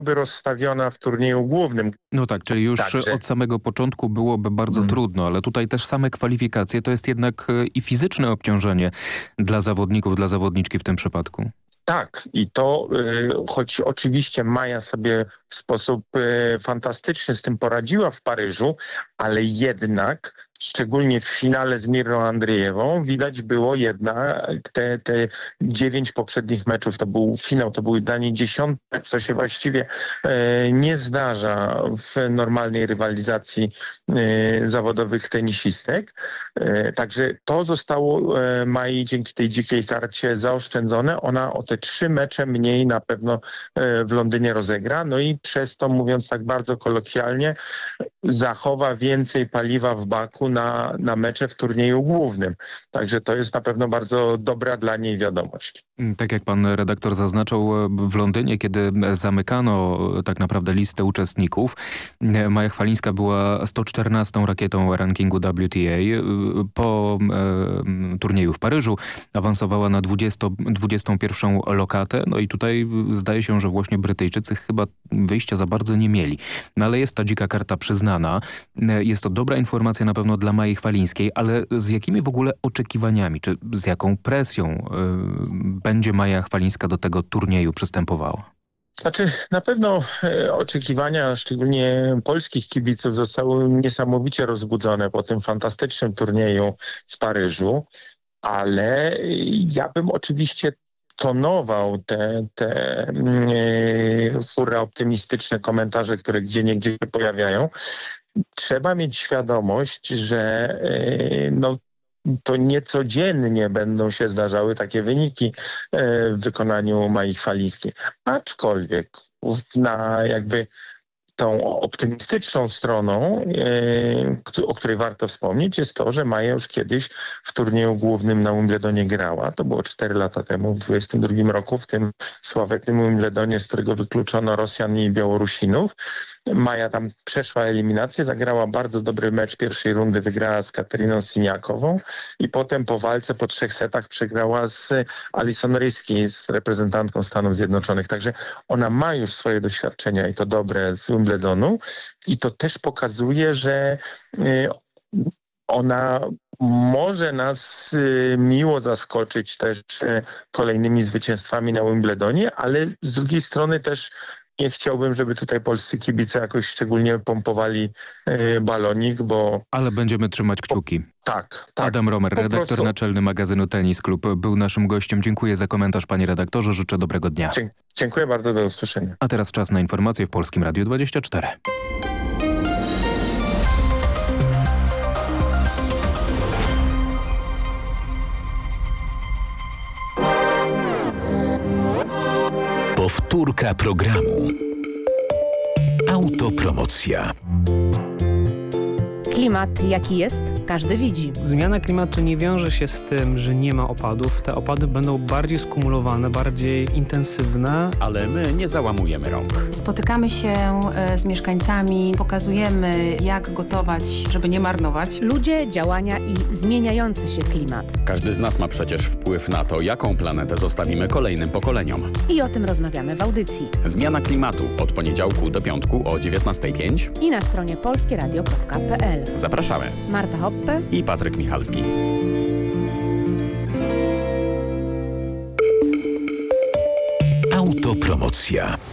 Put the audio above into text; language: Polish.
rozstawiona w turnieju głównym. No tak, czyli już Także od samego początku byłoby bardzo trudno, ale tutaj też same kwalifikacje to jest jednak i fizyczne obciążenie dla zawodników, dla zawodniczki w tym przypadku. tak, i to, choć oczywiście Maja sobie w sposób fantastyczny z tym poradziła w Paryżu, ale jednak, szczególnie w finale z Mirą Andrzejewą, widać było jednak te 9 poprzednich meczów, to był finał, to był dla niej 10. mecz, to się właściwie nie zdarza w normalnej rywalizacji zawodowych tenisistek. Także to zostało Mai dzięki tej dzikiej karcie zaoszczędzone. Ona o te 3 mecze mniej na pewno w Londynie rozegra, no i przez to, mówiąc tak bardzo kolokwialnie, zachowa więcej paliwa w baku na mecze w turnieju głównym. Także to jest na pewno bardzo dobra dla niej wiadomość. Tak jak pan redaktor zaznaczał, w Londynie, kiedy zamykano tak naprawdę listę uczestników, Maja Chwalińska była 114 rakietą rankingu WTA. Po turnieju w Paryżu awansowała na 21 lokatę. No i tutaj zdaje się, że właśnie Brytyjczycy chyba wyjścia za bardzo nie mieli. No ale jest ta dzika karta przyznana. Jest to dobra informacja na pewno dla Mai Chwalińskiej, ale z jakimi w ogóle oczekiwaniami, czy z jaką presją będzie Maja Chwalińska do tego turnieju przystępowała? Znaczy, na pewno oczekiwania, szczególnie polskich kibiców, zostały niesamowicie rozbudzone po tym fantastycznym turnieju w Paryżu, ale ja bym oczywiście tonował te hurra optymistyczne komentarze, które gdzieniegdzie się pojawiają. Trzeba mieć świadomość, że to niecodziennie będą się zdarzały takie wyniki w wykonaniu Mai Chwalińskiej. Aczkolwiek na jakby tą optymistyczną stroną, o której warto wspomnieć, jest to, że Maja już kiedyś w turnieju głównym na Wimbledonie grała. To było 4 lata temu, w 2022 roku, w tym sławetnym Wimbledonie, z którego wykluczono Rosjan i Białorusinów. Maja tam przeszła eliminację, zagrała bardzo dobry mecz pierwszej rundy, wygrała z Kateryną Siniakową i potem po walce po 3 setach przegrała z Alison Risky, z reprezentantką Stanów Zjednoczonych. Także ona ma już swoje doświadczenia i to dobre z Wimbledonu i to też pokazuje, że ona może nas miło zaskoczyć też kolejnymi zwycięstwami na Wimbledonie, ale z drugiej strony też nie chciałbym, żeby tutaj polscy kibice jakoś szczególnie pompowali balonik, bo... Ale będziemy trzymać kciuki. Tak. Adam Romer, redaktor naczelny magazynu Tenis Club, był naszym gościem. Dziękuję za komentarz, panie redaktorze. Życzę dobrego dnia. Dziękuję bardzo, do usłyszenia. A teraz czas na informacje w Polskim Radiu 24. Powtórka programu. Autopromocja. Klimat jaki jest, każdy widzi. Zmiana klimatu nie wiąże się z tym, że nie ma opadów. Te opady będą bardziej skumulowane, bardziej intensywne. Ale my nie załamujemy rąk. Spotykamy się z mieszkańcami, pokazujemy jak gotować, żeby nie marnować. Ludzie, działania i zmieniający się klimat. Każdy z nas ma przecież wpływ na to, jaką planetę zostawimy kolejnym pokoleniom. I o tym rozmawiamy w audycji. Zmiana klimatu od poniedziałku do piątku o 19:05 i na stronie polskieradio.pl. Zapraszamy. Marta Hoppe i Patryk Michalski. Autopromocja.